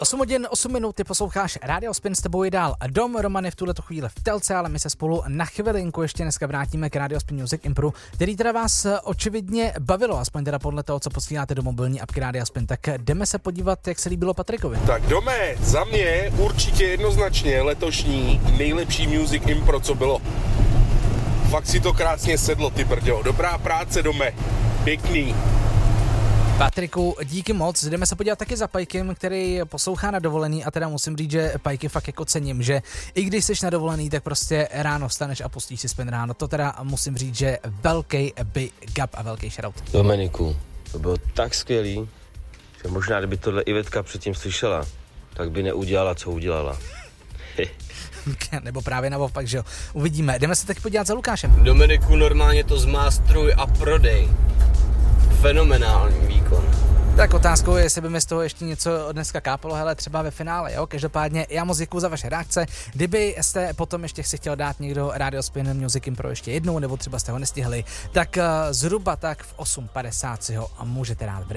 8 hodin, 8 minut, ty posloucháš Radio Spin, s tebou je dál Dom, Roman je v tuhleto chvíli v telce, ale my se spolu na chvilinku ještě dneska vrátíme k Radio Spin Music Impro, který teda vás očividně bavilo, aspoň teda podle toho, co posíláte do mobilní apky Radio Spin, tak jdeme se podívat, jak se líbilo Patrikovi. Tak Dome, za mě určitě jednoznačně letošní nejlepší Music Impro, co bylo. Fakt si to krásně sedlo, ty brďo. Dobrá práce, Dome. Pěkný. Patriku, díky moc. Jdeme se podívat taky za Pajkem, který poslouchá na dovolený a teda musím říct, že Pajky fakt jako cením, že i když jsi na dovolený, tak prostě ráno vstaneš a pustíš si Spin ráno. To teda musím říct, že velký big up a velký shoutout. Dominiku, to bylo tak skvělý, že možná kdyby tohle Ivetka předtím slyšela, tak by neudělala, co udělala. Nebo právě naopak, že jo. Uvidíme. Jdeme se teď podívat za Lukášem. Dominiku, normálně to zmástruj a prodej. Fenomenální výkon. Tak otázkou je, jestli by mi z toho ještě něco dneska kápalo, hele, třeba ve finále, jo. Každopádně já moc děkuju za vaše reakce. Kdyby jste potom ještě si chtěl dát někdo Radio Spin Music Impro ještě jednou, nebo třeba jste ho nestihli, tak zhruba tak v 8:50 si ho můžete dát v